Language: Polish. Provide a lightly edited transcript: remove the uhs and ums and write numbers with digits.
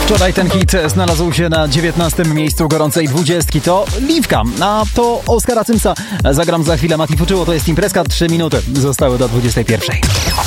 Wczoraj ten hit znalazł się na 19. miejscu gorącej 20. To Liwka, a to Oskara Cymsa. Zagram za chwilę. Mati Fuczyło, to jest imprezka. 3 minuty zostały do 21.